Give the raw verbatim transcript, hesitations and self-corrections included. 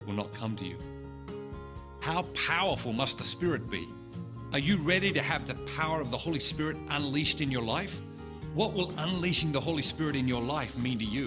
will not come to you. How powerful must the Spirit be? Are you ready to have the power of the Holy Spirit unleashed in your life? What will unleashing the Holy Spirit in your life mean to you?